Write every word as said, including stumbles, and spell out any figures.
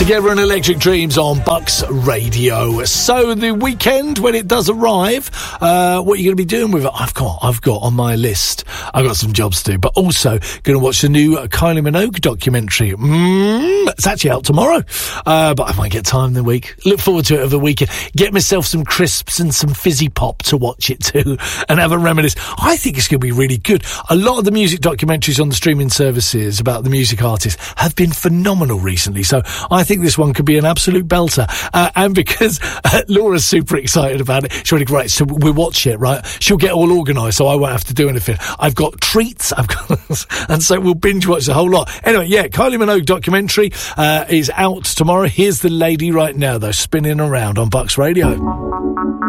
Together in Electric Dreams on Bucks Radio. So the weekend, when it does arrive, uh, what are you going to be doing with it? I've got, I've got on my list, I've got some jobs to do, but also going to watch the new Kylie Minogue documentary. Mm, it's actually out tomorrow, uh, but I might get time in the week. Look forward to it over the weekend. Get myself some crisps and some fizzy pop to watch it too, and have a reminisce. I think it's going to be really good. A lot of the music documentaries on the streaming services about the music artists have been phenomenal recently, so I think this one could be an absolute belter. Uh, and because uh, Laura's super excited about it, she's really great. So we'll watch it, right? She'll get all organised, so I won't have to do anything. I've got treats, I've got, and so we'll binge watch the whole lot. Anyway, yeah, Kylie Minogue documentary uh, is out tomorrow. Here's the lady right now, though, spinning around on Bucks Radio.